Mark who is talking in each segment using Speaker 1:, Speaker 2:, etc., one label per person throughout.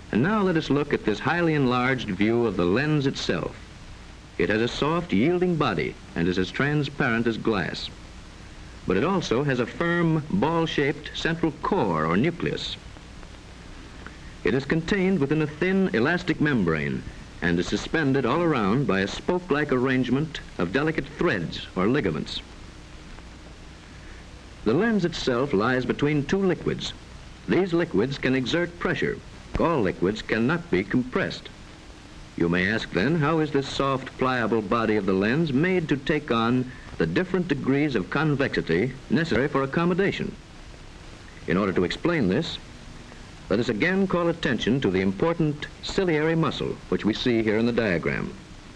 Speaker 1: And now let us look at this highly enlarged view of the lens itself. It has a soft, yielding body and is as transparent as glass. But it also has a firm, ball-shaped central core or nucleus. It is contained within a thin, elastic membrane and is suspended all around by a spoke-like arrangement of delicate threads or ligaments. The lens itself lies between two liquids. These liquids can exert pressure. All liquids cannot be compressed. You may ask then, how is this soft, pliable body of the lens made to take on the different degrees of convexity necessary for accommodation? In order to explain this, let us again call attention to the important ciliary muscle, which we see here in the diagram.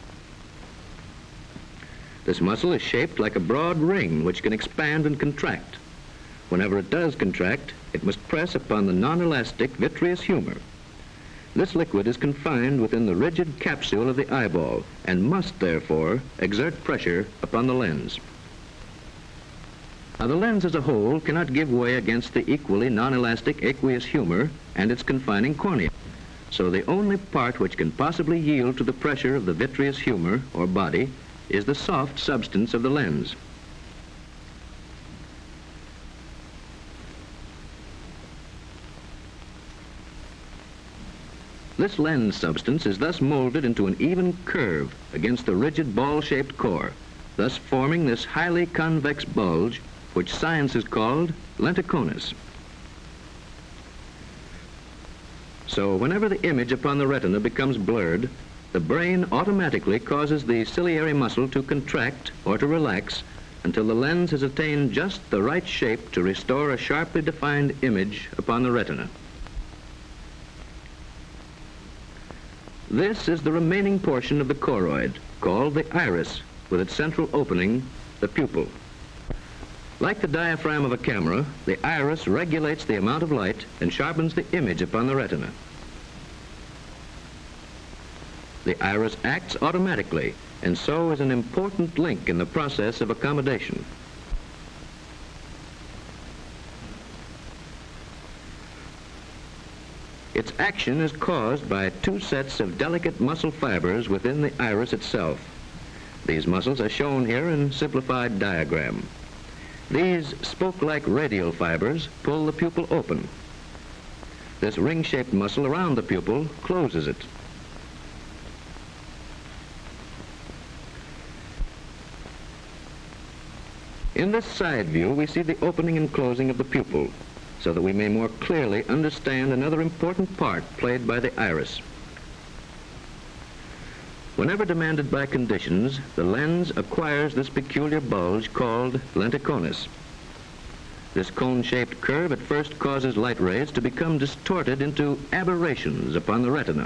Speaker 1: This muscle is shaped like a broad ring which can expand and contract. Whenever it does contract, it must press upon the non-elastic vitreous humor. This liquid is confined within the rigid capsule of the eyeball and must, therefore, exert pressure upon the lens. Now, the lens as a whole cannot give way against the equally non-elastic aqueous humor and its confining cornea. So the only part which can possibly yield to the pressure of the vitreous humor or body is the soft substance of the lens. This lens substance is thus molded into an even curve against the rigid ball-shaped core, thus forming this highly convex bulge which science has called lenticonus. So whenever the image upon the retina becomes blurred, the brain automatically causes the ciliary muscle to contract or to relax until the lens has attained just the right shape to restore a sharply defined image upon the retina. This is the remaining portion of the choroid, called the iris, with its central opening, the pupil. Like the diaphragm of a camera, the iris regulates the amount of light and sharpens the image upon the retina. The iris acts automatically, and so is an important link in the process of accommodation. Its action is caused by two sets of delicate muscle fibers within the iris itself. These muscles are shown here in simplified diagram. These spoke-like radial fibers pull the pupil open. This ring-shaped muscle around the pupil closes it. In this side view, we see the opening and closing of the pupil, so that we may more clearly understand another important part played by the iris. Whenever demanded by conditions, the lens acquires this peculiar bulge called lenticonus. This cone-shaped curve at first causes light rays to become distorted into aberrations upon the retina.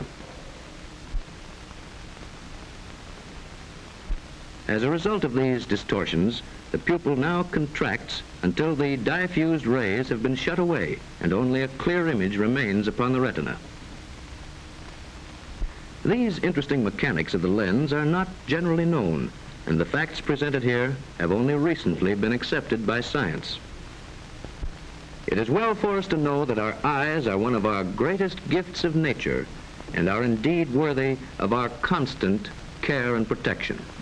Speaker 1: As a result of these distortions, the pupil now contracts until the diffused rays have been shut away and only a clear image remains upon the retina. These interesting mechanics of the lens are not generally known, and the facts presented here have only recently been accepted by science. It is well for us to know that our eyes are one of our greatest gifts of nature and are indeed worthy of our constant care and protection.